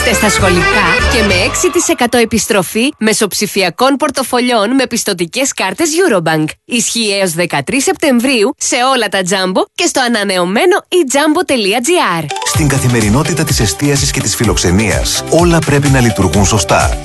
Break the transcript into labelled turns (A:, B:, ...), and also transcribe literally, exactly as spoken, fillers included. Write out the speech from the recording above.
A: Είστε στα σχολικά και με έξι τοις εκατό επιστροφή μεσοψηφιακών πορτοφολιών με πιστωτικές κάρτες Eurobank. Ισχύει έως δεκατρείς Σεπτεμβρίου σε όλα τα Jumbo και στο ανανεωμένο e jumbo τελεία gr.
B: Στην καθημερινότητα της εστίασης και της φιλοξενίας, όλα πρέπει να λειτουργούν σωστά.